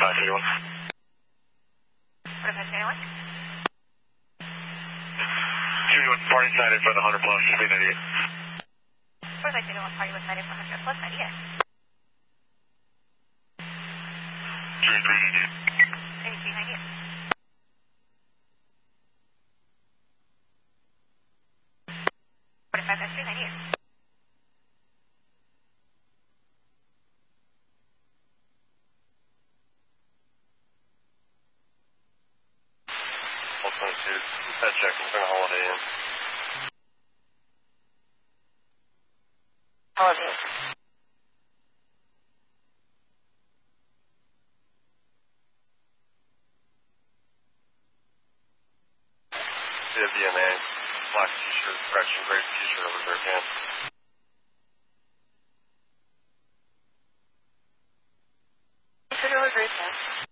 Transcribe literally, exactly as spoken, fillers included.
five thirty-one. forty-five thirty-one? two one, party sighted for the one hundred plus, should be ninety-eight. forty-five thirty-one, party was sighted for one hundred plus, ninety-eight. three three ninety-eight. ninety-three ninety-eight. forty-five three ninety-eight. one twenty-two, head check, turn a holiday in. Holiday. C V M A, black t-shirt, correction, gray t-shirt over there again. Consider a great chance.